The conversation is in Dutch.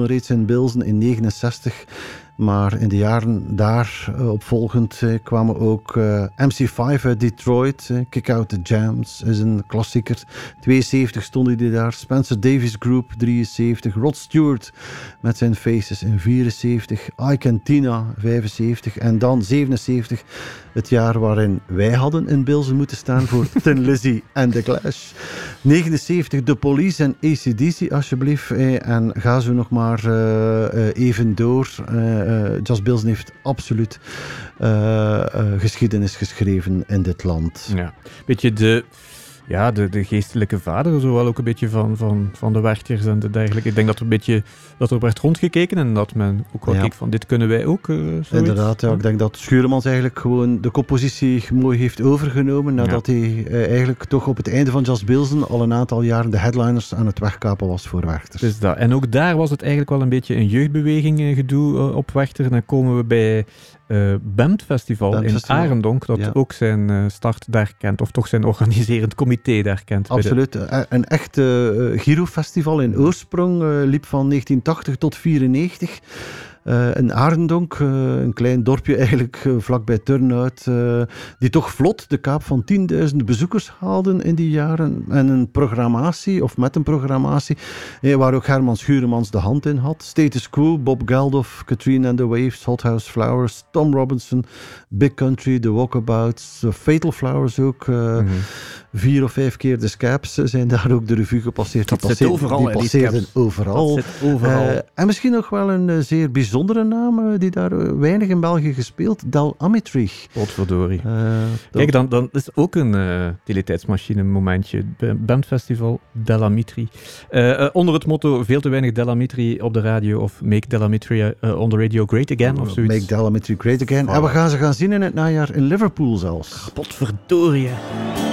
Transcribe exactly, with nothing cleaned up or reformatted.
reeds in Bilzen in negenenzestig. Maar in de jaren daar uh, opvolgend uh, kwamen ook uh, M C vijf uit Detroit. Uh, Kick Out the Jams is een klassieker. tweeënzeventig stonden die daar. Spencer Davis Group, drieënzeventig. Rod Stewart met zijn Faces in vierenzeventig. Ike and Tina, vijfenzeventig. En dan zevenenzeventig, het jaar waarin wij hadden in Bilzen moeten staan voor Thin Lizzy en The Clash. negenenzeventig, The Police en A C D C, alsjeblieft. Eh, en ga zo nog maar uh, uh, even door. Uh, Uh, Just Bilzen heeft absoluut uh, uh, geschiedenis geschreven in dit land. Ja, beetje de, ja, de, de geestelijke vader, zowel ook een beetje van, van, van de werkers en de dergelijke. Ik denk dat er een beetje dat er werd rondgekeken en dat men ook wel ja. keek van dit kunnen wij ook. Uh, Inderdaad, ja, ik denk dat Schuremans eigenlijk gewoon de compositie mooi heeft overgenomen nadat ja. hij uh, eigenlijk toch op het einde van Just Bilzen al een aantal jaren de headliners aan het wegkapen was voor Werchter. Dus dat. En ook daar was het eigenlijk wel een beetje een jeugdbeweging uh, gedoe uh, op Werchter. Dan komen we bij Uh, Bemd Festival Bemd in Festival. Arendonk, dat ja. ook zijn uh, start daar kent, of toch zijn organiserend comité daar kent. Absoluut. De... Een echt uh, Giro-festival in oorsprong uh, liep van negentien tachtig tot vierennegentig. Uh, in Arendonk, uh, een klein dorpje eigenlijk uh, vlakbij Turnhout, uh, die toch vlot de kaap van tienduizend bezoekers haalden in die jaren. En een programmatie, of met een programmatie, eh, waar ook Herman Schuremans de hand in had. Status Quo, Bob Geldof, Katrina and the Waves, Hothouse Flowers, Tom Robinson, Big Country, The Walkabouts, uh, Fatal Flowers ook. Uh, mm-hmm. Vier of vijf keer de Scaps zijn daar ook de revue gepasseerd. Dat zit overal. Die passeerden overal. Dat zit overal. Uh, en misschien nog wel een uh, zeer bijzondere naam, uh, die daar uh, weinig in België gespeeld, Del Amitri. Potverdorie. Uh, Kijk, dan, dan is ook een uh, utiliteitsmachine momentje. Bandfestival Del Amitri. Uh, uh, onder het motto veel te weinig Del Amitri op de radio of Make Del Amitri uh, on the radio great again of zoiets. Make Del Amitri great again. Oh. En we gaan ze gaan zien in het najaar in Liverpool zelfs. Potverdorie.